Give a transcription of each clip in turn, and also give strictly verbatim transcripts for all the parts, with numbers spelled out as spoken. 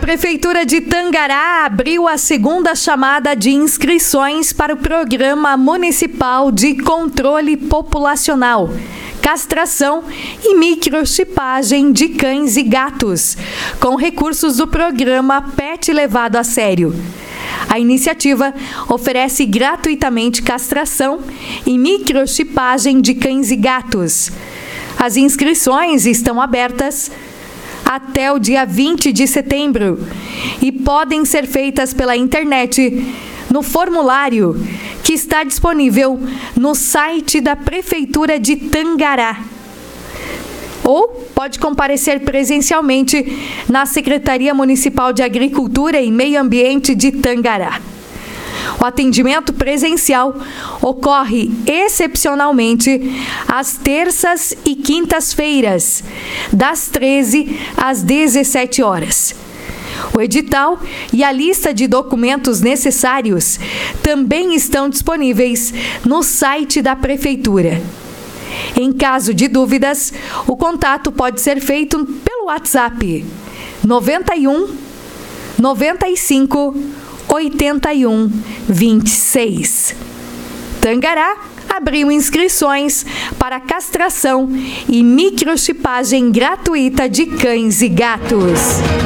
Prefeitura de Tangará abriu a segunda chamada de inscrições para o Programa Municipal de Controle Populacional, Castração e Microchipagem de Cães e Gatos, com recursos do programa Pet Levado a Sério. A iniciativa oferece gratuitamente castração e microchipagem de cães e gatos. As inscrições estão abertas até o dia vinte de setembro e podem ser feitas pela internet no formulário que está disponível no site da Prefeitura de Tangará. Ou pode comparecer presencialmente na Secretaria Municipal de Agricultura e Meio Ambiente de Tangará. O atendimento presencial ocorre excepcionalmente às terças e quintas-feiras, das treze às dezessete horas. O edital e a lista de documentos necessários também estão disponíveis no site da Prefeitura. Em caso de dúvidas, o contato pode ser feito pelo WhatsApp noventa e um, noventa e cinco, oitenta e um, vinte e seis. Tangará abriu inscrições para castração e microchipagem gratuita de cães e gatos.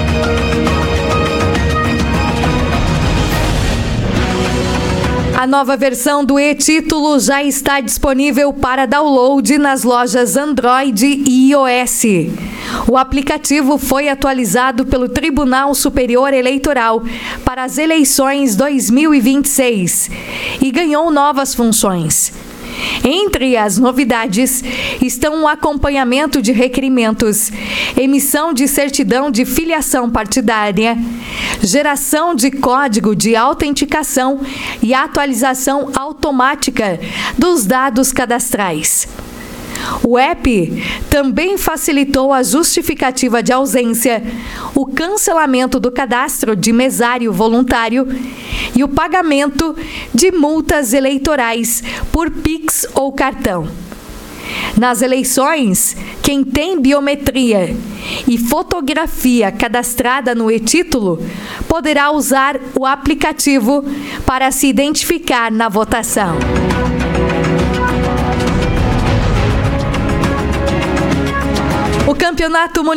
A nova versão do e-Título já está disponível para download nas lojas Android e iOS. O aplicativo foi atualizado pelo Tribunal Superior Eleitoral para as eleições dois mil e vinte e seis e ganhou novas funções. Entre as novidades estão o acompanhamento de requerimentos, emissão de certidão de filiação partidária, geração de código de autenticação e atualização automática dos dados cadastrais. O app também facilitou a justificativa de ausência, o cancelamento do cadastro de mesário voluntário e o pagamento de multas eleitorais por Pix ou cartão. Nas eleições, quem tem biometria e fotografia cadastrada no e-Título poderá usar o aplicativo para se identificar na votação. O Campeonato Municipal